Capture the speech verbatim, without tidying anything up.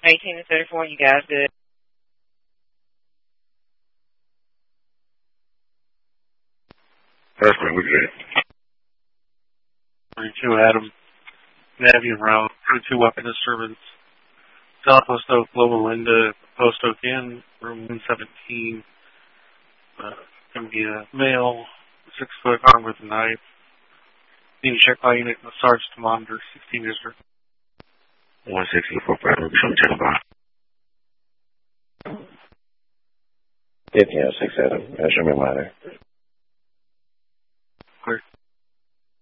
eighteen to thirty-four, you guys good? That's great, we good. thirty-two Adam, Navy and Route, thirty-two Weapon Disturbance, Southwest Oak, Global Linda, Post Oak Inn, room one seventeen. Uh, gonna be a male, six foot, armed with a knife. Need to check by unit, Sarge to monitor, sixteen district. one sixty-four, Bravo, some ten o'clock. fifteen oh six, Adam, that's your monitor.